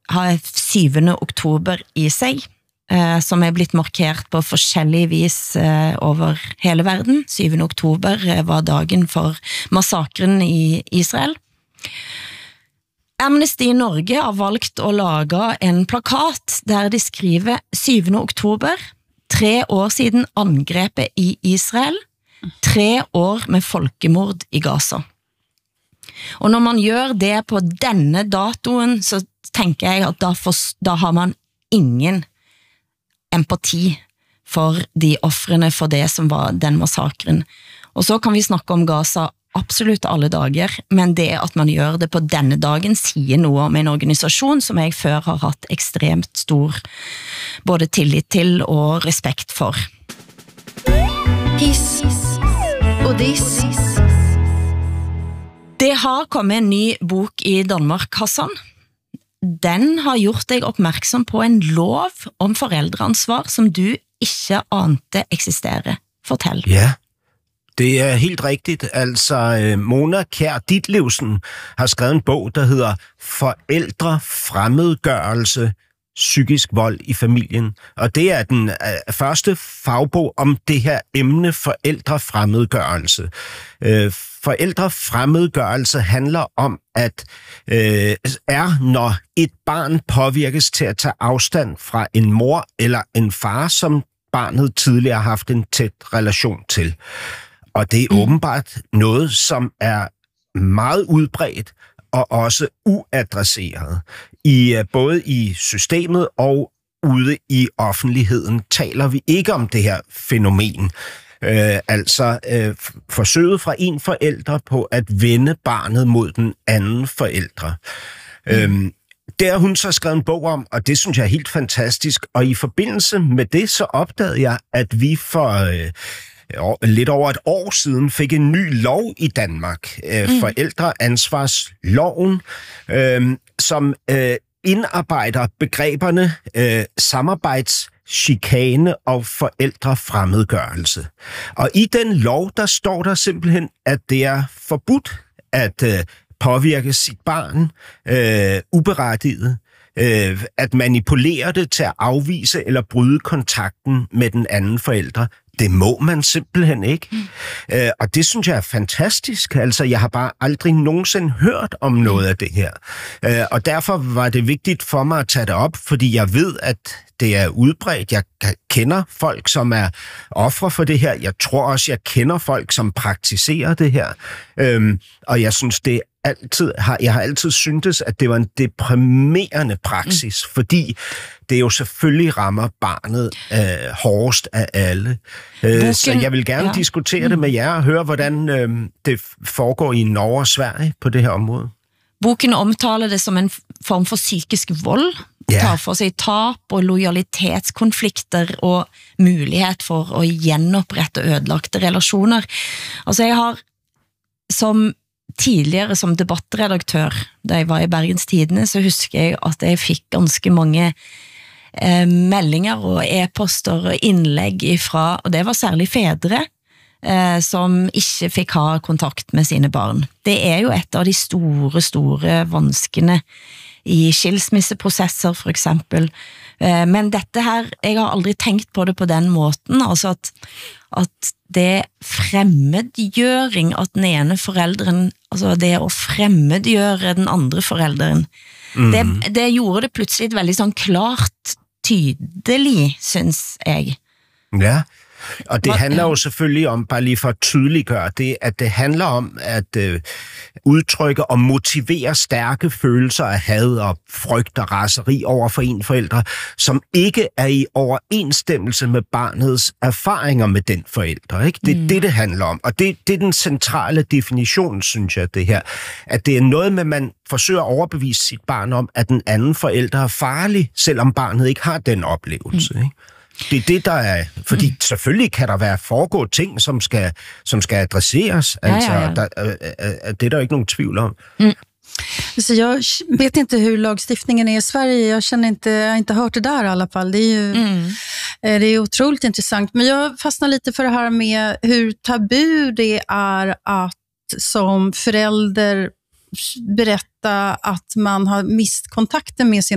har 7. oktober i sig, som er blitt markert på forskellige vis over hele verden. 7. oktober var dagen for massakren i Israel. Amnesty Norge har valgt å lage en plakat der de skriver 7. oktober, 3 år siden angrepet i Israel, 3 år med folkemord i Gaza. Og når man gjør det på denne datoen, så tenker jeg at da har man ingen empati for de offrene for det som var den massakren. Og så kan vi snakke om Gaza absolutt alle dager, men det at man gjør det på denne dagen sier noe om en organisasjon som jeg før har hatt ekstremt stor både tillit til og respekt for. Hiss og diss. Det har kommet en ny bok i Danmark, Hassan. Den har gjort deg oppmerksom på en lov om forældreansvar, som du ikke ante eksisterer. Fortæl. Ja, det er helt rigtigt. Altså, Mona Kjær Ditlevsen har skrevet en bog, der hedder Forældrefremmedgørelse, psykisk vold i familien. Og det er den første fagbog om det her emne forældrefremmedgørelse. Forældrefremmedgørelse handler om, at når et barn påvirkes til at tage afstand fra en mor eller en far, som barnet tidligere har haft en tæt relation til. Og det er åbenbart noget, som er meget udbredt og også uadresseret. Både i systemet og ude i offentligheden taler vi ikke om det her fænomen. Forsøget fra en forælder på at vende barnet mod den anden forælder. Det har hun så skrevet en bog om, og det synes jeg er helt fantastisk. Og i forbindelse med det, så opdagede jeg, at vi for lidt over et år siden fik en ny lov i Danmark, forældreansvarsloven, som indarbejder begreberne samarbejdschikane og forældrefremmedgørelse. Og i den lov, der står der simpelthen, at det er forbudt at påvirke sit barn uberettiget, at manipulere det til at afvise eller bryde kontakten med den anden forælder. Det må man simpelthen ikke. Og det synes jeg er fantastisk. Altså, jeg har bare aldrig nogensinde hørt om noget af det her. Og derfor var det vigtigt for mig at tage det op, fordi jeg ved, at det er udbredt. Jeg kender folk, som er ofre for det her. Jeg tror også, jeg kender folk, som praktiserer det her. Og jeg synes, jeg har altid syntes, at det var en deprimerende praksis, fordi det jo selvfølgelig rammer barnet hårdest af alle. Så jeg vil gerne diskutere det med jer og høre, hvordan det foregår i Norge og Sverige på det her område. Boken omtaler det som en form for psykisk vold, tar for sig tab og lojalitetskonflikter og mulighed for at genopprette ødelagte relationer. Altså, jeg har tidligere som debattredaktør, da jeg var i Bergens Tidende, så husker jeg at jeg fik ganske mange meldinger og e-poster og indlæg ifra, og det var særlig fædre, som ikke fik ha kontakt med sine barn. Det er jo et av de store vanskene i skilsmisseprocesser for eksempel. Men dette her, jeg har aldrig tænkt på det på den måten, altså at det fremmedgjøring at den ene forældren, altså det at fremmedgjøre den andre forældren, det gjorde det pludselig veldig sånn klart, tydelig, synes jeg. Ja, og det handler jo selvfølgelig om, bare lige for at tydeliggøre det, at det handler om at udtrykke og motivere stærke følelser af had og frygt og raseri over for en forælder, som ikke er i overensstemmelse med barnets erfaringer med den forælder. Ikke? Det er det handler om, og det er den centrale definition, synes jeg, det her. At det er noget med, man forsøger at overbevise sit barn om, at den anden forælder er farlig, selvom barnet ikke har den oplevelse, ikke? Det er det, der er, fordi selvfølgelig kan der være foregå ting, som skal adresseres. Altså, det er der ikke nogen tvivl om. Så jag vet inte hur lagstiftningen är i Sverige. Jag har inte hört det där i alla fall. Det är ju det är otroligt intressant. Men jag fastnar lite för det här med hur tabu det är att som förälder berätta att man har mist kontakten med sin